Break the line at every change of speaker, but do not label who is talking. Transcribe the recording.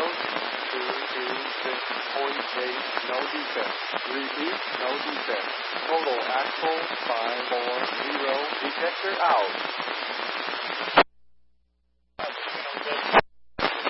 226.8, no defect. Repeat, no defect. Total axle 540, detector out.